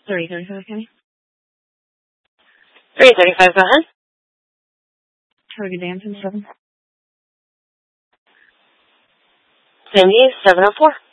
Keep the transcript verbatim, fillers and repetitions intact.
three thirty-five, Kenny. three thirty-five, go ahead. Have a good day, I'm seven. Cindy, seven oh four.